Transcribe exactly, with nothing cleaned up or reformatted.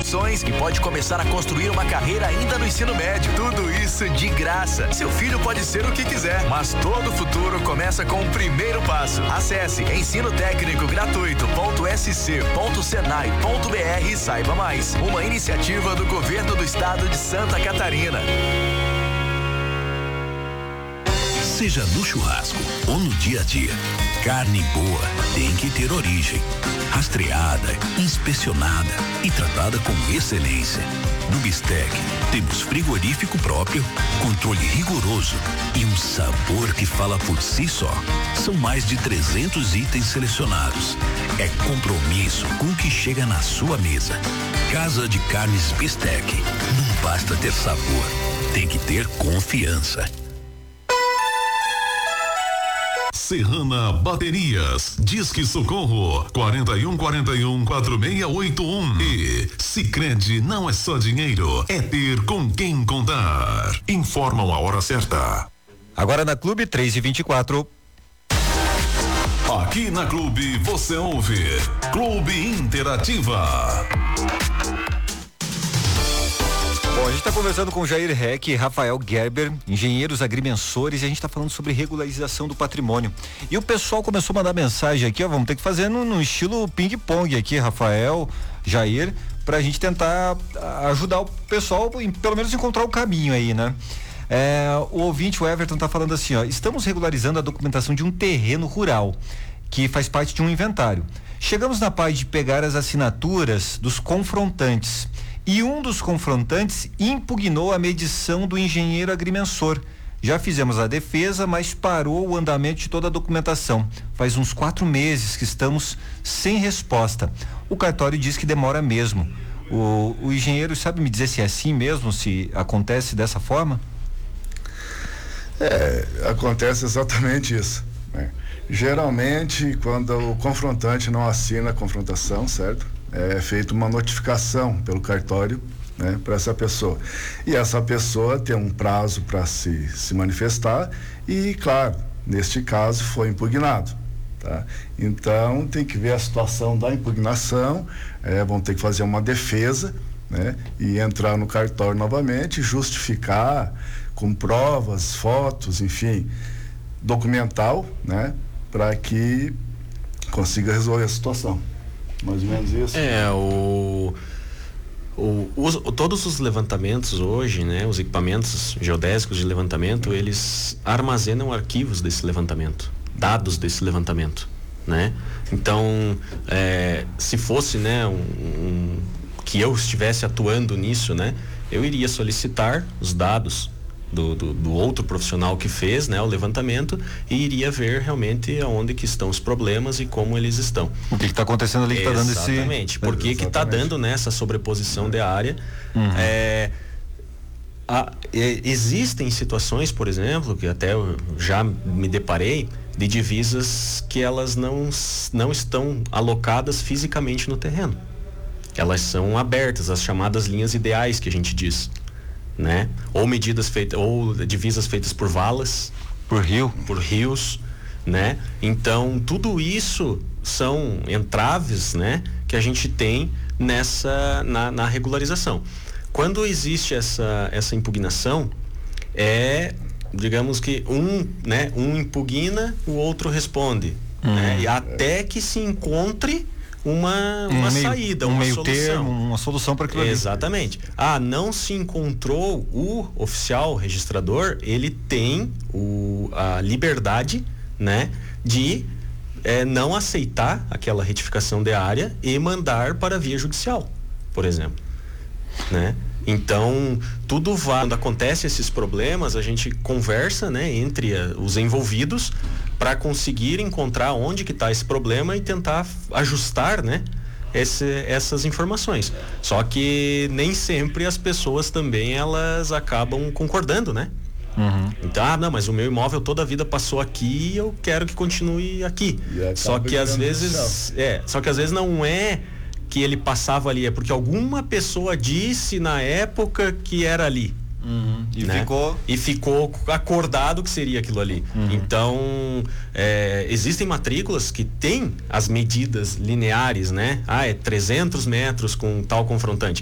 condições e pode começar a construir uma carreira ainda no ensino médio. Tudo isso de graça. Seu filho pode ser o que quiser, mas todo futuro começa com o primeiro passo. Acesse ensino técnico gratuito ponto s c ponto senai ponto b r e saiba mais. Uma iniciativa do governo do estado de Santa Catarina. Seja no churrasco ou no dia a dia, carne boa tem que ter origem. Rastreada, inspecionada e tratada com excelência. No Bistec, temos frigorífico próprio, controle rigoroso e um sabor que fala por si só. São mais de trezentos itens selecionados. É compromisso com o que chega na sua mesa. Casa de Carnes Bistec. Não basta ter sabor, tem que ter confiança. Serrana Baterias, Disque Socorro, quarenta e um, quarenta e um, quarenta e seis oitenta e um. E Sicredi não é só dinheiro, é ter com quem contar. Informam a hora certa. Agora na Clube três e vinte e quatro. Aqui na Clube você ouve Clube Interativa. Bom, a gente está conversando com Jair Heck e Rafael Gerber, engenheiros agrimensores, e a gente está falando sobre regularização do patrimônio. E o pessoal começou a mandar mensagem aqui, ó, vamos ter que fazer no, no estilo ping-pong aqui, Rafael, Jair, para a gente tentar ajudar o pessoal, em, pelo menos encontrar o caminho aí, né? É, o ouvinte, o Everton, está falando assim, ó, estamos regularizando a documentação de um terreno rural, que faz parte de um inventário. Chegamos na parte de pegar as assinaturas dos confrontantes. E um dos confrontantes impugnou a medição do engenheiro agrimensor. Já fizemos a defesa, mas parou o andamento de toda a documentação. Faz uns quatro meses que estamos sem resposta. O cartório diz que demora mesmo. O, o engenheiro sabe me dizer se é assim mesmo, se acontece dessa forma? É, acontece exatamente isso, né? Geralmente, quando o confrontante não assina a confrontação, certo? É feita uma notificação pelo cartório, né, para essa pessoa. E essa pessoa tem um prazo para se, se manifestar e, claro, neste caso foi impugnado. Tá? Então, tem que ver a situação da impugnação, é, vão ter que fazer uma defesa, né, e entrar no cartório novamente, justificar com provas, fotos, enfim, documental, né, para que consiga resolver a situação. Mais ou menos isso. É, o, o, os, todos os levantamentos hoje, né, os equipamentos geodésicos de levantamento, eles armazenam arquivos desse levantamento, dados desse levantamento, né? Então, é, se fosse, né, um, um, que eu estivesse atuando nisso, né, eu iria solicitar os dados Do, do, do outro profissional que fez, né, o levantamento, e iria ver realmente aonde que estão os problemas e como eles estão. O que está acontecendo ali que está dando esse... Exatamente, por que que está dando nessa sobreposição de área. Uhum. É, a, é, existem situações, por exemplo, que até eu já me deparei, de divisas que elas não, não estão alocadas fisicamente no terreno. Elas são abertas, as chamadas linhas ideais que a gente diz, né? Ou medidas feitas, ou divisas feitas por valas, por rio, por rios, né? Então, tudo isso são entraves, né, que a gente tem nessa na, na regularização. Quando existe essa essa impugnação, é, digamos que um, né, um impugna, o outro responde, uhum. né? E até que se encontre uma, uma um meio, saída, um uma meio solução. termo, uma solução para aquilo ali. Exatamente. Ah, não se encontrou o oficial registrador, ele tem o, a liberdade, né, de é, não aceitar aquela retificação de área e mandar para a via judicial, por exemplo, né? Então, tudo vai, quando acontece esses problemas, a gente conversa, né, entre a, os envolvidos para conseguir encontrar onde que está esse problema e tentar ajustar, né, esse, essas informações. Só que nem sempre as pessoas também, elas acabam concordando, né? Uhum. Então, ah, não, mas o meu imóvel toda a vida passou aqui e eu quero que continue aqui. Só que às vezes, é, só que às vezes não é que ele passava ali, é porque alguma pessoa disse na época que era ali. Uhum. E, né? ficou... e ficou acordado que seria aquilo ali. Uhum. Então, é, existem matrículas que têm as medidas lineares, né? Ah, é trezentos metros com tal confrontante.